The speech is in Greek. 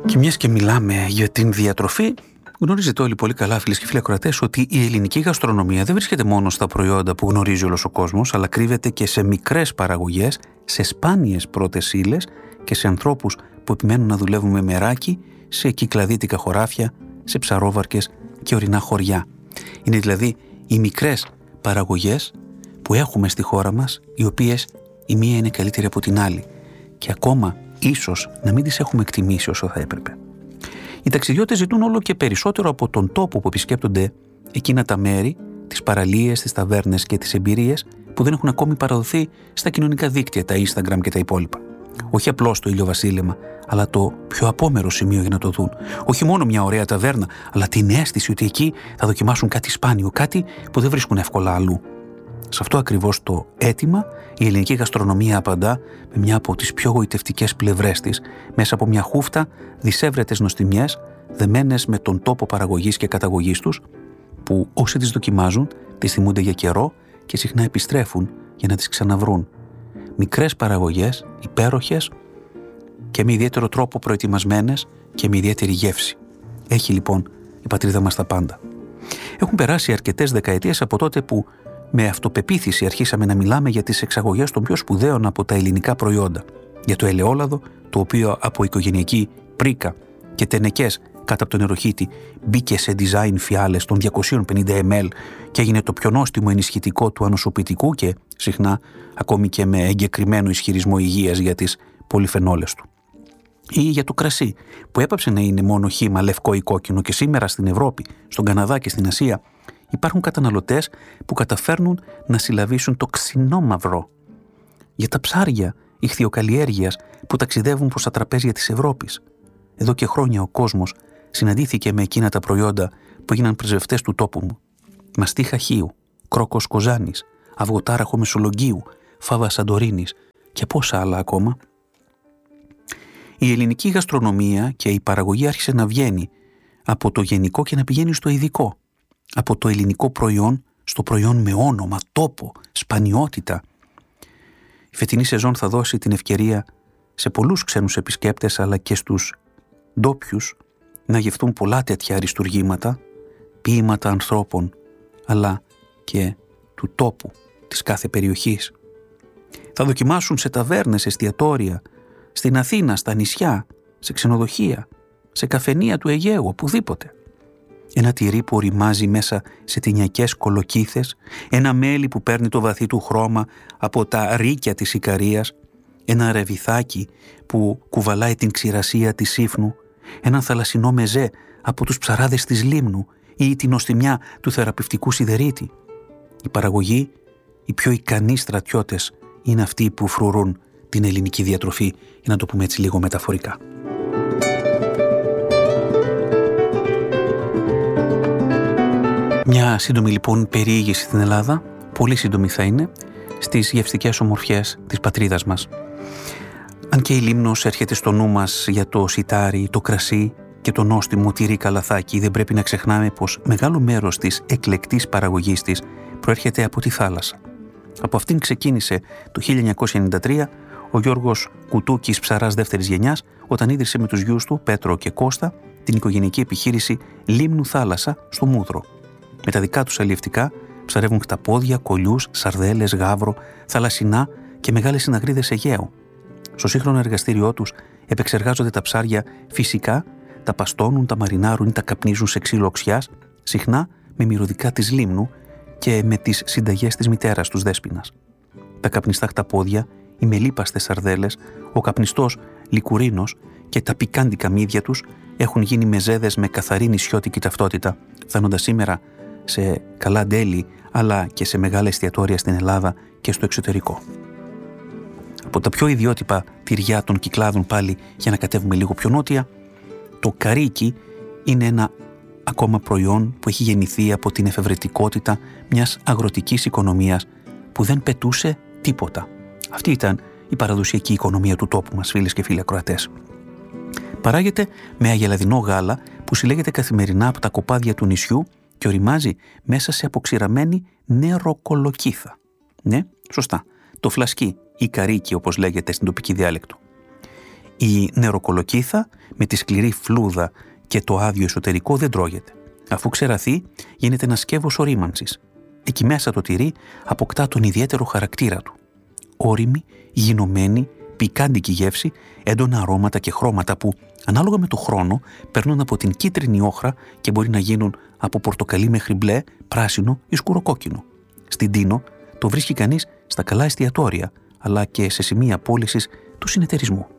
Και μιας και μιλάμε για την διατροφή, γνωρίζετε όλοι πολύ καλά, φίλες και φίλοι ακροατές, ότι η ελληνική γαστρονομία δεν βρίσκεται μόνο στα προϊόντα που γνωρίζει όλος ο κόσμος, αλλά κρύβεται και σε μικρές παραγωγές, σε σπάνιες πρώτες ύλες και σε ανθρώπους που επιμένουν να δουλεύουν με μεράκι, σε κυκλαδίτικα χωράφια, σε ψαρόβαρκες και ορεινά χωριά. Είναι δηλαδή οι μικρές παραγωγές που έχουμε στη χώρα μας, οι οποίες η μία είναι καλύτερη από την άλλη και ακόμα ίσως να μην τις έχουμε εκτιμήσει όσο θα έπρεπε. Οι ταξιδιώτες ζητούν όλο και περισσότερο από τον τόπο που επισκέπτονται εκείνα τα μέρη, τις παραλίες, τις ταβέρνες και τις εμπειρίες που δεν έχουν ακόμη παραδοθεί στα κοινωνικά δίκτυα, τα Instagram και τα υπόλοιπα. Όχι απλώς το ηλιοβασίλεμα, αλλά το πιο απόμερο σημείο για να το δουν. Όχι μόνο μια ωραία ταβέρνα, αλλά την αίσθηση ότι εκεί θα δοκιμάσουν κάτι σπάνιο, κάτι που δεν βρίσκουν εύκολα αλλού. Σε αυτό ακριβώς το αίτημα, η ελληνική γαστρονομία απαντά με μια από τις πιο γοητευτικές πλευρές της, μέσα από μια χούφτα δισεύρετες νοστιμιές, δεμένες με τον τόπο παραγωγής και καταγωγής τους, που όσοι τις δοκιμάζουν, τις θυμούνται για καιρό και συχνά επιστρέφουν για να τις ξαναβρούν. Μικρές παραγωγές, υπέροχες και με ιδιαίτερο τρόπο προετοιμασμένες και με ιδιαίτερη γεύση. Έχει λοιπόν η πατρίδα μας τα πάντα. Έχουν περάσει αρκετές δεκαετίες από τότε που με αυτοπεποίθηση αρχίσαμε να μιλάμε για τις εξαγωγές των πιο σπουδαίων από τα ελληνικά προϊόντα. Για το ελαιόλαδο, το οποίο από οικογενειακή πρίκα και τενεκές κάτω από τον νεροχύτη μπήκε σε design φιάλες των 250 ml και έγινε το πιο νόστιμο ενισχυτικό του ανοσοποιητικού και συχνά ακόμη και με εγκεκριμένο ισχυρισμό υγείας για τις πολυφενόλες του. Ή για το κρασί, που έπαψε να είναι μόνο χύμα λευκό ή κόκκινο και σήμερα στην Ευρώπη, στον Καναδά και στην Ασία υπάρχουν καταναλωτές που καταφέρνουν να συλλαβήσουν το ξινόμαυρο. Για τα ψάρια ιχθυοκαλλιέργειας που ταξιδεύουν προς τα τραπέζια της Ευρώπης. Εδώ και χρόνια ο κόσμος συναντήθηκε με εκείνα τα προϊόντα που έγιναν πρεσβευτές του τόπου μου. Μαστίχα Χίου, κρόκος Κοζάνης, αυγοτάραχο Μεσολογγίου, φάβα Σαντορίνης και πόσα άλλα ακόμα. Η ελληνική γαστρονομία και η παραγωγή άρχισε να βγαίνει από το γενικό και να πηγαίνει στο ειδικό. Από το ελληνικό προϊόν στο προϊόν με όνομα, τόπο, σπανιότητα. Η φετινή σεζόν θα δώσει την ευκαιρία σε πολλούς ξένους επισκέπτες αλλά και στους ντόπιους να γευτούν πολλά τέτοια αριστουργήματα, ποίηματα ανθρώπων αλλά και του τόπου της κάθε περιοχής. Θα δοκιμάσουν σε ταβέρνες, εστιατόρια, στην Αθήνα, στα νησιά, σε ξενοδοχεία, σε καφενεία του Αιγαίου, οπουδήποτε. Ένα τυρί που οριμάζει μέσα σε τηνιακές κολοκύθες, ένα μέλι που παίρνει το βαθύ του χρώμα από τα ρίκια της Ικαρίας, ένα ρεβιθάκι που κουβαλάει την ξηρασία της Σύφνου, ένα θαλασσινό μεζέ από τους ψαράδες της Λίμνου ή την νοστιμιά του θεραπευτικού σιδερίτη. Η παραγωγή, οι πιο ικανοί στρατιώτες είναι αυτοί που φρουρούν την ελληνική διατροφή, για να το πούμε έτσι λίγο μεταφορικά. Μια σύντομη λοιπόν περιήγηση στην Ελλάδα, πολύ σύντομη θα είναι, στις γευστικές ομορφιές της πατρίδας μας. Αν και η Λίμνος έρχεται στο νου μας για το σιτάρι, το κρασί και το νόστιμο τυρί καλαθάκι, δεν πρέπει να ξεχνάμε πως μεγάλο μέρος της εκλεκτής παραγωγής της προέρχεται από τη θάλασσα. Από αυτήν ξεκίνησε το 1993 ο Γιώργος Κουτούκης, ψαράς δεύτερης γενιάς, όταν ίδρυσε με τους γιους του, Πέτρο και Κώστα, την οικογενειακή επιχείρηση Λίμνου Θάλασσα στο Μούδρο. Με τα δικά τους αλλιευτικά ψαρεύουν χταπόδια, κολλιούς, σαρδέλες, γάβρο, θαλασσινά και μεγάλες συναγρίδες Αιγαίου. Στο σύγχρονο εργαστήριό τους επεξεργάζονται τα ψάρια φυσικά, τα παστώνουν, τα μαρινάρουν ή τα καπνίζουν σε ξύλο οξιάς, συχνά με μυρωδικά της Λίμνου και με τις συνταγές της μητέρας τους Δέσποινας. Τα καπνιστά χταπόδια, οι μελίπαστες σαρδέλες, ο καπνιστός λικουρίνος και τα πικάντικα μύδια τους έχουν γίνει μεζέδες με καθαρή νησιώτικη ταυτότητα, φτάνοντας σήμερα σε καλά ντέλη αλλά και σε μεγάλα εστιατόρια στην Ελλάδα και στο εξωτερικό. Από τα πιο ιδιότυπα τυριά των Κυκλάδων πάλι, για να κατέβουμε λίγο πιο νότια, το καρίκι είναι ένα ακόμα προϊόν που έχει γεννηθεί από την εφευρετικότητα μιας αγροτικής οικονομίας που δεν πετούσε τίποτα. Αυτή ήταν η παραδοσιακή οικονομία του τόπου μας, φίλες και φίλοι ακροατές. Παράγεται με αγελαδινό γάλα που συλλέγεται καθημερινά από τα κοπάδια του νησιού και οριμάζει μέσα σε αποξηραμένη νεροκολοκύθα. Ναι, σωστά. Το φλασκί ή καρίκι, όπως λέγεται στην τοπική διάλεκτο. Η νεροκολοκύθα με τη σκληρή φλούδα και το άδειο εσωτερικό δεν τρώγεται. Αφού ξεραθεί, γίνεται ένα σκεύος ορίμανσης. Εκεί μέσα το τυρί αποκτά τον ιδιαίτερο χαρακτήρα του. Όριμη, γινωμένη, πικάντικη γεύση, έντονα αρώματα και χρώματα που, ανάλογα με το χρόνο, περνούν από την κίτρινη όχρα και μπορεί να γίνουν από πορτοκαλί μέχρι μπλε, πράσινο ή σκουροκόκκινο. Στην Τίνο το βρίσκει κανείς στα καλά εστιατόρια, αλλά και σε σημεία πώλησης του συνεταιρισμού.